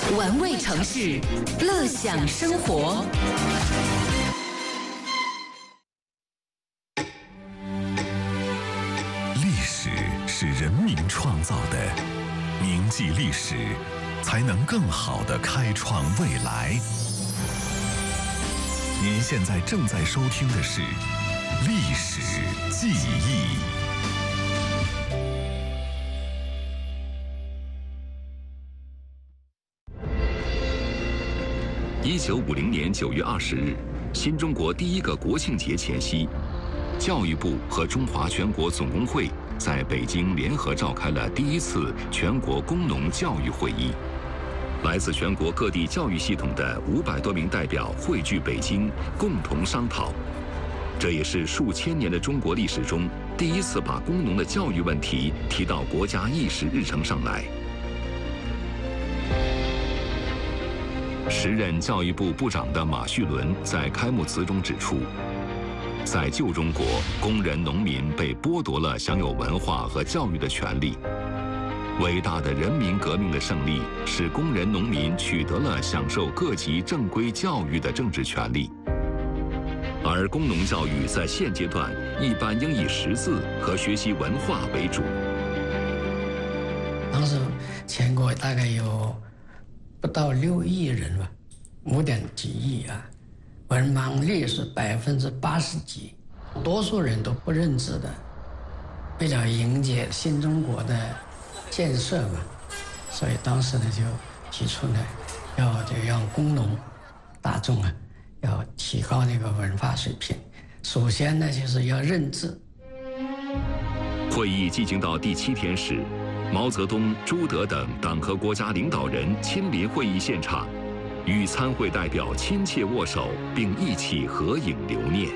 玩味城市，乐享生活。 历史是人民创造的，铭记历史，才能更好地开创未来。您现在正在收听的是《历史记忆》。 1950年9月20日，新中国第一个国庆节前夕，教育部和中华全国总工会在北京联合召开了第一次全国工农教育会议。来自全国各地教育系统的500多名代表汇聚北京，共同商讨。这也是数千年的中国历史中第一次把工农的教育问题提到国家议事日程上来。时任教育部部长的马叙伦在开幕词中指出，在旧中国，工人农民被剥夺了享有文化和教育的权利。伟大的人民革命的胜利，使工人农民取得了享受各级正规教育的政治权利。而工农教育在现阶段一般应以识字和学习文化为主。 当时全国大概有不到6亿人吧，5点几亿啊，文盲率是80%几，多数人都不认字的。为了迎接新中国的建设嘛，所以当时呢就提出呢，要让工农大众啊，要提高那个文化水平。首先呢，就是要认字。 会议进行到第7天时，毛泽东、朱德等党和国家领导人亲临会议现场，与参会代表亲切握手，并一起合影留念。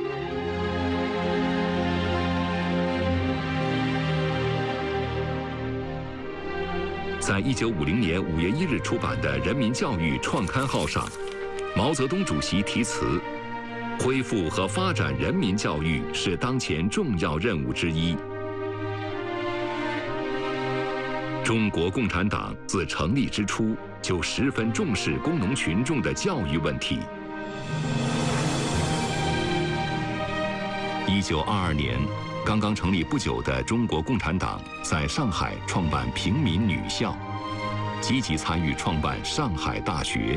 在1950年5月1日出版的《人民教育》创刊号上，毛泽东主席题词：“恢复和发展人民教育是当前重要任务之一。”中国共产党自成立之初就十分重视工农群众的教育问题。1922年，刚刚成立不久的中国共产党在上海创办平民女校，积极参与创办上海大学。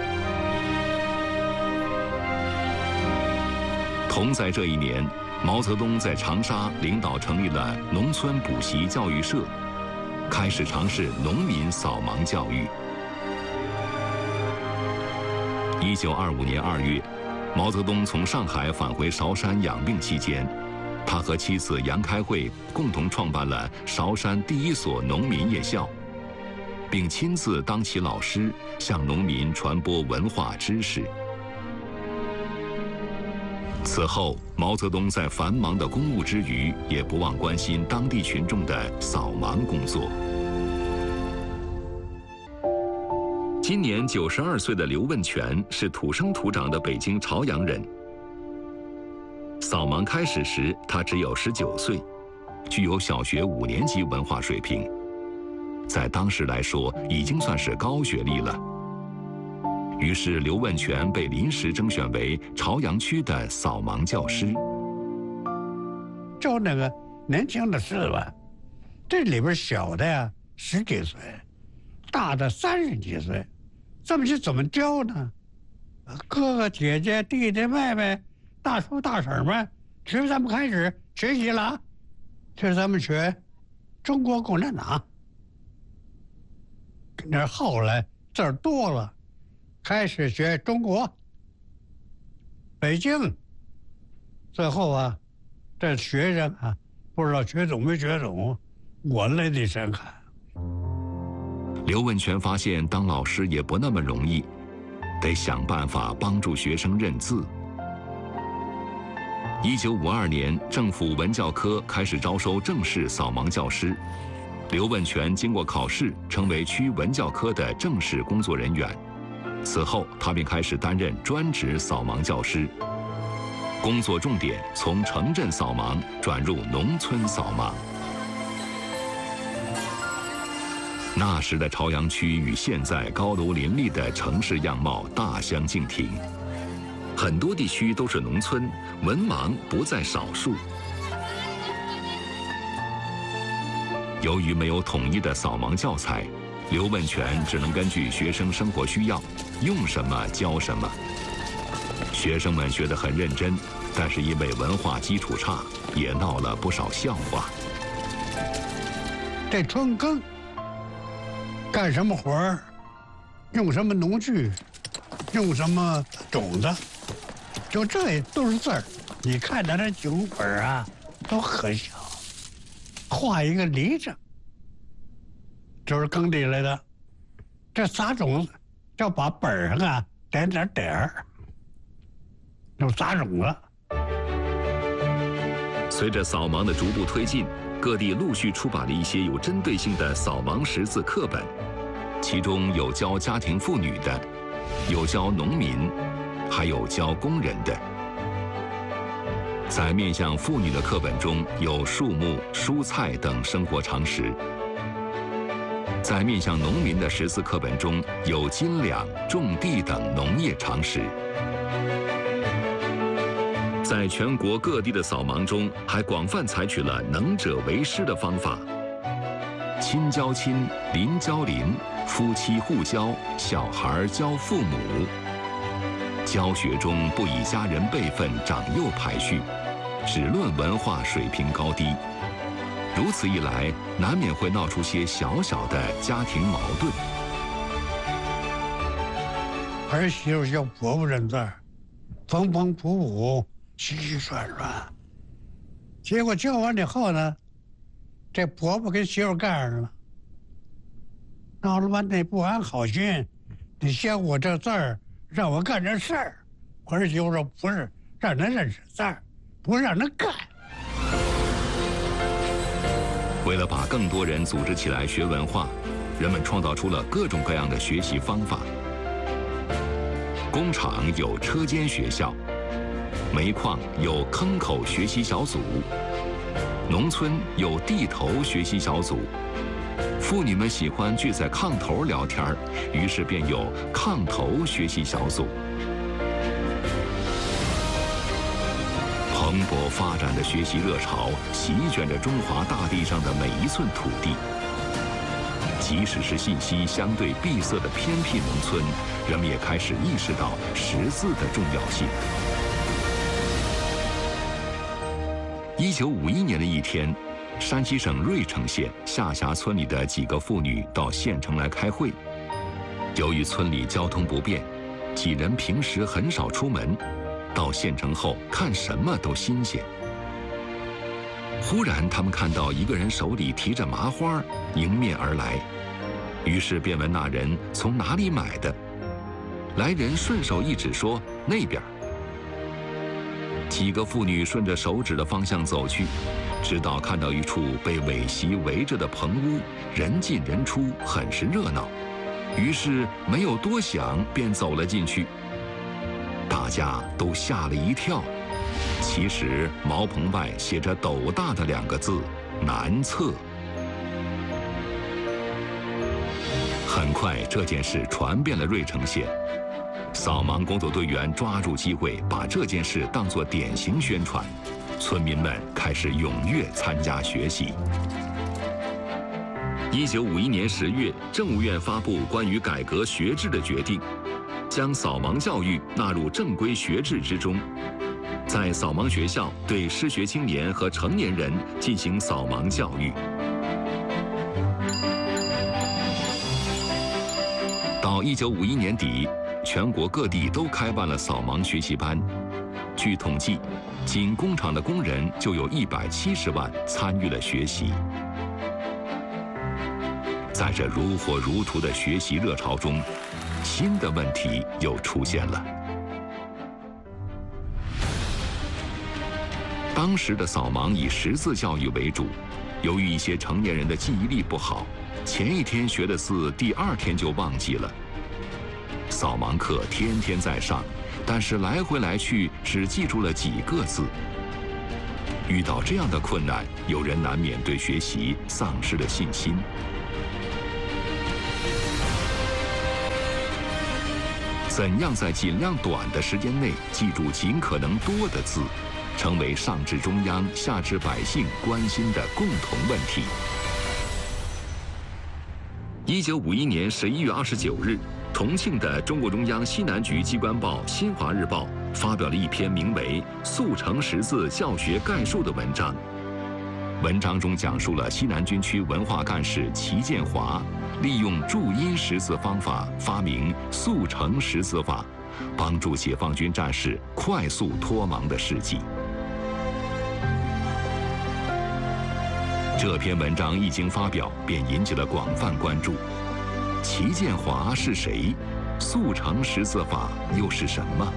同在这一年，毛泽东在长沙领导成立了农村补习教育社，开始尝试农民扫盲教育。1925年2月，毛泽东从上海返回韶山养病期间，他和妻子杨开慧共同创办了韶山第一所农民夜校，并亲自当起老师，向农民传播文化知识。此后，毛泽东在繁忙的公务之余，也不忘关心当地群众的扫盲工作。今年92岁的刘问全是土生土长的北京朝阳人。扫盲开始时，他只有19岁，具有小学5年级文化水平，在当时来说已经算是高学历了。于是刘问全被临时征选为朝阳区的扫盲教师。 就那个年轻的是吧，这里边小的呀10几岁，大的30几岁，这么去怎么教呢？哥哥姐姐弟弟妹妹大叔大婶们，其实咱们开始学习了，就是咱们学中国共产党。那后来字儿多了，开始学中国北京。最后啊，这学生啊，不知道学懂没学懂，我泪滴深看。 刘问全发现当老师也不那么容易，得想办法帮助学生认字。1952年，政府文教科开始招收正式扫盲教师，刘问全经过考试，成为区文教科的正式工作人员。此后，他便开始担任专职扫盲教师，工作重点从城镇扫盲转入农村扫盲。 那时的朝阳区与现在高楼林立的城市样貌大相径庭，很多地区都是农村，文盲不在少数。由于没有统一的扫盲教材，刘问全只能根据学生生活需要，用什么教什么。学生们学得很认真，但是因为文化基础差，也闹了不少笑话。 这春耕干什么活儿，用什么农具，用什么种子，就这都是字儿。你看他那酒本啊，都可笑。画一个犁子，就是耕地来的。这撒种子，就把本上啊点点点儿，就撒种了。 随着扫盲的逐步推进，各地陆续出版了一些有针对性的扫盲识字课本，其中有教家庭妇女的，有教农民，还有教工人的。在面向妇女的课本中有树木、蔬菜等生活常识；在面向农民的识字课本中有斤两、种地等农业常识。在全国各地的扫盲中，还广泛采取了能者为师的方法，亲教亲，邻教邻，夫妻互教，小孩教父母。教学中不以家人辈分、长幼排序，只论文化水平高低。如此一来，难免会闹出些小小的家庭矛盾。 儿媳妇叫婆婆认字儿，缝缝补补，洗洗涮涮。结果教完以后呢，这婆婆跟媳妇干上了，闹了半天不安好心，你教我这字儿，让我干这事儿。儿媳妇说不是，让人认识字儿，不是让人干。 为了把更多人组织起来学文化，人们创造出了各种各样的学习方法。工厂有车间学校，煤矿有坑口学习小组，农村有地头学习小组。妇女们喜欢聚在炕头聊天，于是便有炕头学习小组。蓬勃发展的学习热潮席卷着中华大地上的每一寸土地。即使是信息相对闭塞的偏僻农村，人们也开始意识到识字的重要性。1951年的一天，山西省芮城县下辖村里的几个妇女到县城来开会。由于村里交通不便，几人平时很少出门，到县城后看什么都新鲜。忽然，他们看到一个人手里提着麻花迎面而来，于是便问那人从哪里买的。来人顺手一指说：“那边。”几个妇女顺着手指的方向走去，直到看到一处被苇席围着的棚屋，人进人出，很是热闹。于是没有多想，便走了进去。大家都吓了一跳，其实茅棚外写着斗大的2个字“难测”。很快，这件事传遍了芮城县。扫盲工作队员抓住机会，把这件事当作典型宣传，村民们开始踊跃参加学习。1951年10月，政务院发布关于改革学制的决定，将扫盲教育纳入正规学制之中，在扫盲学校对失学青年和成年人进行扫盲教育。到1951年底，全国各地都开办了扫盲学习班。据统计，仅工厂的工人就有170万参与了学习。在这如火如荼的学习热潮中，新的问题又出现了。当时的扫盲以识字教育为主，由于一些成年人的记忆力不好，前一天学的字，第2天就忘记了。扫盲课天天在上，但是来回来去只记住了几个字。遇到这样的困难，有人难免对学习丧失了信心。 怎样在尽量短的时间内记住尽可能多的字，成为上至中央、下至百姓关心的共同问题。1951年11月29日，重庆的中国中央西南局机关报《新华日报》发表了一篇名为《速成识字教学概述》的文章。文章中讲述了西南军区文化干事齐建华利用注音识字方法发明速成识字法，帮助解放军战士快速脱盲的事迹。这篇文章一经发表，便引起了广泛关注。齐建华是谁？速成识字法又是什么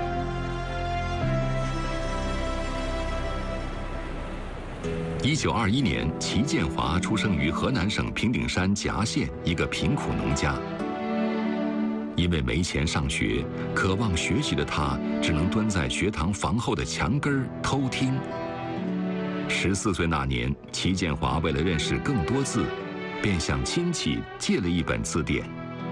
？1921年，齐建华出生于河南省平顶山夹县一个贫苦农家。因为没钱上学，渴望学习的他只能蹲在学堂房后的墙根儿偷听。14岁那年，齐建华为了认识更多字，便向亲戚借了一本字典。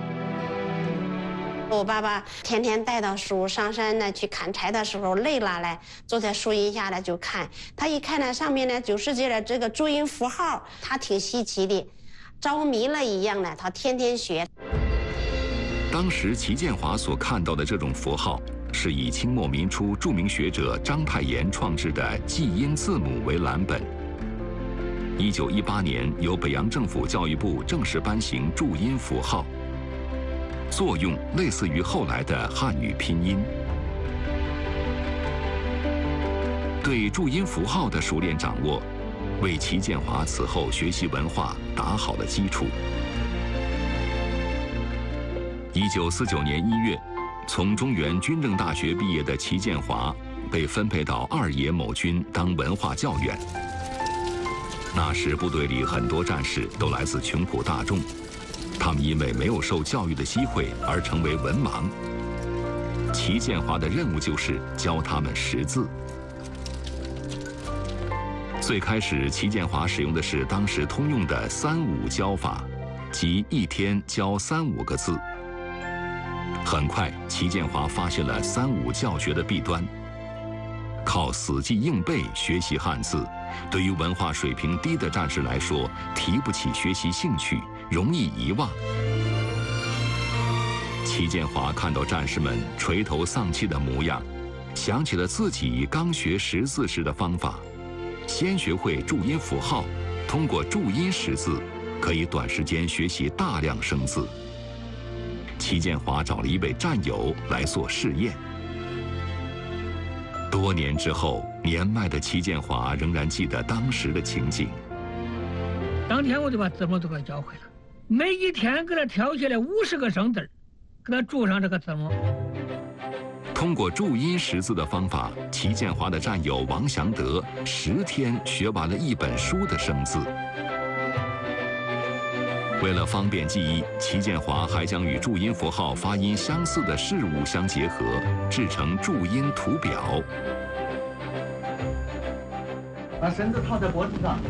我爸爸天天带到书上山呢，去砍柴的时候累了嘞，坐在树荫下呢就看。他一看呢，上面呢就是这个这个注音符号，他挺稀奇的，着迷了一样的，他天天学。 当时齐建华所看到的这种符号，是以清末民初著名学者章太炎创制的记音字母为蓝本。1918年，由北洋政府教育部正式颁行注音符号，作用类似于后来的汉语拼音。对注音符号的熟练掌握，为齐建华此后学习文化打好了基础。1949年1月，从中原军政大学毕业的齐建华被分配到2野某军当文化教员。那时部队里很多战士都来自穷苦大众，他们因为没有受教育的机会而成为文盲。齐建华的任务就是教他们识字。最开始，齐建华使用的是当时通用的3-5教法，即一天教3-5个字。很快，齐建华发现了3-5教学的弊端。靠死记硬背学习汉字，对于文化水平低的战士来说，提不起学习兴趣，容易遗忘。齐建华看到战士们垂头丧气的模样，想起了自己刚学识字时的方法：先学会注音符号，通过注音识字，可以短时间学习大量生字。齐建华找了一位战友来做试验。多年之后，年迈的齐建华仍然记得当时的情景。 当天我就把字母都给教会了，每一天给他挑下来50个生字，给他注上这个字母。 通过注音识字的方法，齐建华的战友王祥德10天学完了一本书的生字。为了方便记忆，齐建华还将与注音符号发音相似的事物相结合，制成注音图表。 把绳子套在脖子上，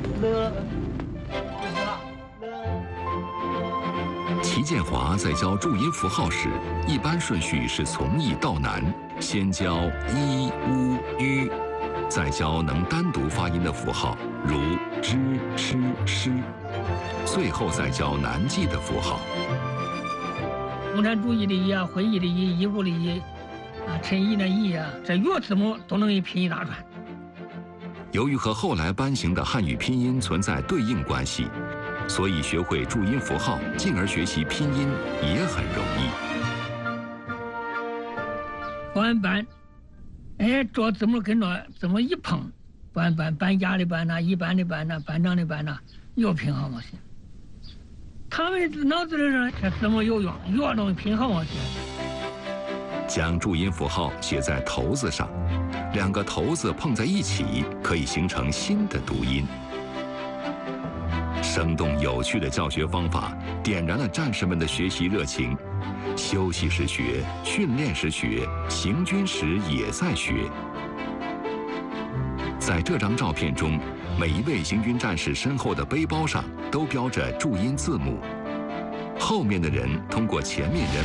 齐建华在教注音符号时，一般顺序是从易到难，先教一、乌、吁，再教能单独发音的符号，如知、吃、诗，最后再教难记的符号。 共产主义的义啊，会议的义，义务的义，陈毅的义啊，这越字母都能给拼一大串。 由于和后来颁行的汉语拼音存在对应关系，所以学会注音符号，进而学习拼音也很容易。 搬班，找字母跟着字母一碰，搬家的搬呐，一班的班呐，班长的班呐，又拼好了些。他们脑子里上这字母有用，越能拼好了些。 将注音符号写在头子上，2个头子碰在一起，可以形成新的读音。生动有趣的教学方法点燃了战士们的学习热情，休息时学，训练时学，行军时也在学。在这张照片中，每一位行军战士身后的背包上都标着注音字母，后面的人通过前面人